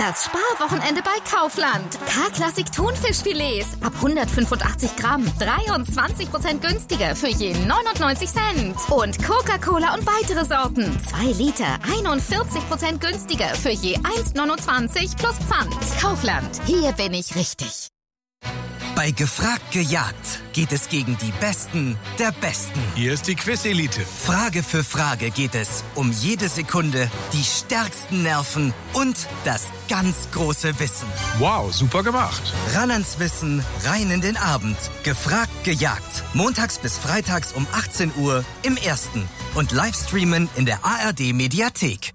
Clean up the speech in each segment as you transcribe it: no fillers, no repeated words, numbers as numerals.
Das Sparwochenende bei Kaufland. K-Klassik Thunfischfilets ab 185 Gramm. 23% günstiger für je 99 Cent. Und Coca-Cola und weitere Sorten. 2 Liter, 41% günstiger für je 1,29 plus Pfand. Kaufland, hier bin ich richtig. Bei Gefragt gejagt geht es gegen die Besten der Besten. Hier ist die Quiz-Elite. Frage für Frage geht es um jede Sekunde, die stärksten Nerven und das ganz große Wissen. Wow, super gemacht. Ran ans Wissen, rein in den Abend. Gefragt gejagt. Montags bis freitags um 18 Uhr im Ersten. Und Livestreamen in der ARD-Mediathek.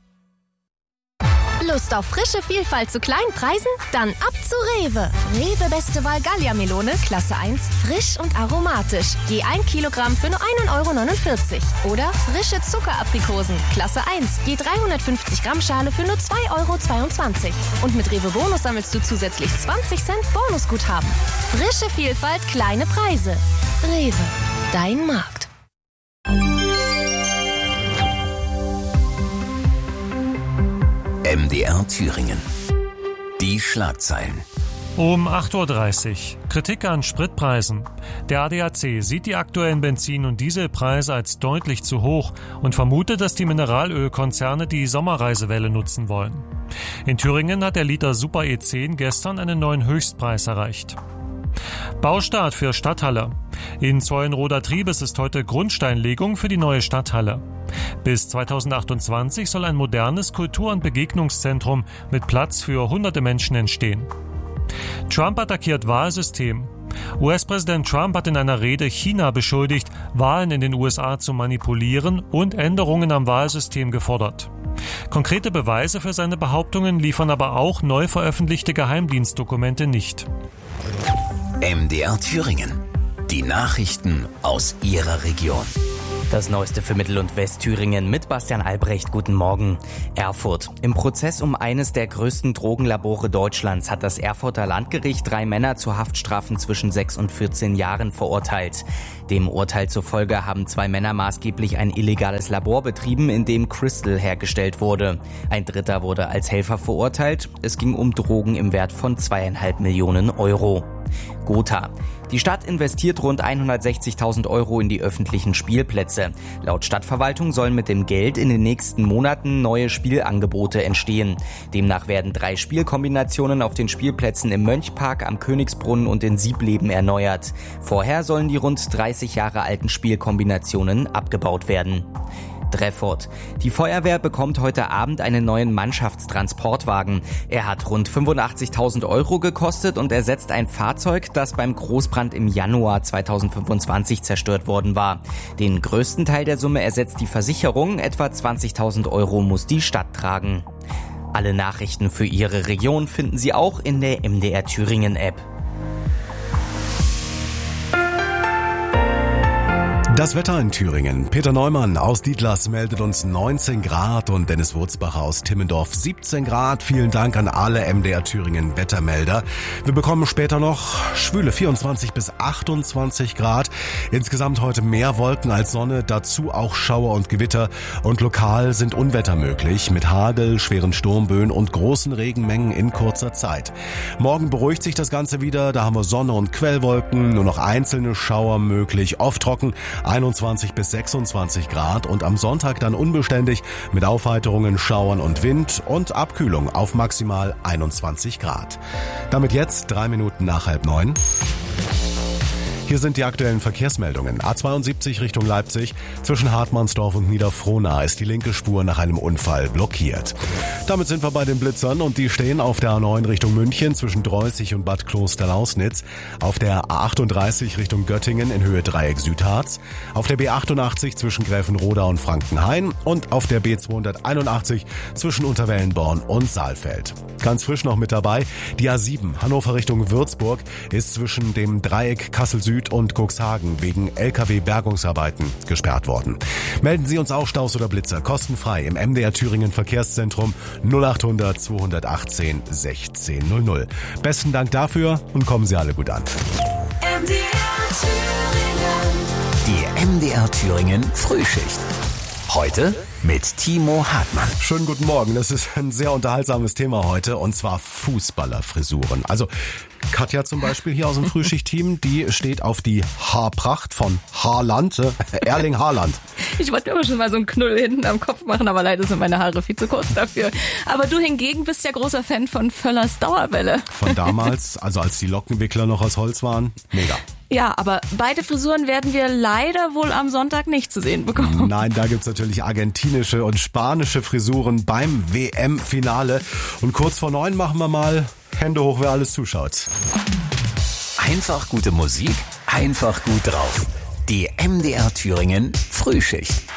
Lust auf frische Vielfalt zu kleinen Preisen? Dann ab zu Rewe. Rewe Beste Wahl Gallia-Melone, Klasse 1, frisch und aromatisch. Je 1 Kilogramm für nur 1,49 €. Oder frische Zuckeraprikosen, Klasse 1, je 350 Gramm Schale für nur 2,22 €. Und mit Rewe Bonus sammelst du zusätzlich 20 Cent Bonusguthaben. Frische Vielfalt, kleine Preise. Rewe, dein Markt. MDR Thüringen. Die Schlagzeilen. Um 8:30 Uhr. Kritik an Spritpreisen. Der ADAC sieht die aktuellen Benzin- und Dieselpreise als deutlich zu hoch und vermutet, dass die Mineralölkonzerne die Sommerreisewelle nutzen wollen. In Thüringen hat der Liter Super E10 gestern einen neuen Höchstpreis erreicht. Baustart für Stadthalle. In Zeulenroda Triebes ist heute Grundsteinlegung für die neue Stadthalle. Bis 2028 soll ein modernes Kultur- und Begegnungszentrum mit Platz für hunderte Menschen entstehen. Trump attackiert Wahlsystem. US-Präsident Trump hat in einer Rede China beschuldigt, Wahlen in den USA zu manipulieren und Änderungen am Wahlsystem gefordert. Konkrete Beweise für seine Behauptungen liefern aber auch neu veröffentlichte Geheimdienstdokumente nicht. MDR Thüringen. Die Nachrichten aus Ihrer Region. Das Neueste für Mittel- und Westthüringen mit Bastian Albrecht. Guten Morgen. Erfurt. Im Prozess um eines der größten Drogenlabore Deutschlands hat das Erfurter Landgericht 3 Männer zu Haftstrafen zwischen 6 und 14 Jahren verurteilt. Dem Urteil zufolge haben 2 Männer maßgeblich ein illegales Labor betrieben, in dem Crystal hergestellt wurde. Ein dritter wurde als Helfer verurteilt. Es ging um Drogen im Wert von 2,5 Millionen €. Gotha. Die Stadt investiert rund 160.000 € in die öffentlichen Spielplätze. Laut Stadtverwaltung sollen mit dem Geld in den nächsten Monaten neue Spielangebote entstehen. Demnach werden 3 Spielkombinationen auf den Spielplätzen im Mönchpark, am Königsbrunnen und in Siebleben erneuert. Vorher sollen die rund 30 Jahre alten Spielkombinationen abgebaut werden. Dreffurt. Die Feuerwehr bekommt heute Abend einen neuen Mannschaftstransportwagen. Er hat rund 85.000 € gekostet und ersetzt ein Fahrzeug, das beim Großbrand im Januar 2025 zerstört worden war. Den größten Teil der Summe ersetzt die Versicherung, etwa 20.000 € muss die Stadt tragen. Alle Nachrichten für Ihre Region finden Sie auch in der MDR Thüringen App. Das Wetter in Thüringen. Peter Neumann aus Dietlas meldet uns 19 Grad und Dennis Wurzbacher aus Timmendorf 17 Grad. Vielen Dank an alle MDR Thüringen Wettermelder. Wir bekommen später noch schwüle 24 bis 28 Grad. Insgesamt heute mehr Wolken als Sonne, dazu auch Schauer und Gewitter. Und lokal sind Unwetter möglich mit Hagel, schweren Sturmböen und großen Regenmengen in kurzer Zeit. Morgen beruhigt sich das Ganze wieder. Da haben wir Sonne und Quellwolken, nur noch einzelne Schauer möglich, oft trocken. 21 bis 26 Grad und am Sonntag dann unbeständig mit Aufheiterungen, Schauern und Wind und Abkühlung auf maximal 21 Grad. Damit jetzt 3 Minuten nach 8:30. Hier sind die aktuellen Verkehrsmeldungen. A72 Richtung Leipzig. Zwischen Hartmannsdorf und Niederfrohnau ist die linke Spur nach einem Unfall blockiert. Damit sind wir bei den Blitzern und die stehen auf der A9 Richtung München zwischen Dreußig und Bad Klosterlausnitz. Auf der A38 Richtung Göttingen in Höhe Dreieck Südharz. Auf der B88 zwischen Gräfenroda und Frankenhain. Und auf der B281 zwischen Unterwellenborn und Saalfeld. Ganz frisch noch mit dabei. Die A7 Hannover Richtung Würzburg ist zwischen dem Dreieck Kassel Süd und Cuxhagen wegen LKW-Bergungsarbeiten gesperrt worden. Melden Sie uns auch Staus oder Blitzer kostenfrei im MDR Thüringen Verkehrszentrum 0800 218 1600. Besten Dank dafür und kommen Sie alle gut an. Die MDR Thüringen Frühschicht. Heute mit Timo Hartmann. Schönen guten Morgen. Das ist ein sehr unterhaltsames Thema heute, und zwar Fußballerfrisuren. Also Katja zum Beispiel hier aus dem Frühschicht-Team, die steht auf die Haarpracht von Haaland, Erling Haaland. Ich wollte immer schon mal so einen Knull hinten am Kopf machen, aber leider sind meine Haare viel zu kurz dafür. Aber du hingegen bist ja großer Fan von Völlers Dauerwelle. Von damals, also als die Lockenwickler noch aus Holz waren, mega. Ja, aber beide Frisuren werden wir leider wohl am Sonntag nicht zu sehen bekommen. Nein, da gibt's natürlich argentinische und spanische Frisuren beim WM-Finale. Und kurz vor 9 machen wir mal Hände hoch, wer alles zuschaut. Einfach gute Musik, einfach gut drauf. Die MDR Thüringen Frühschicht.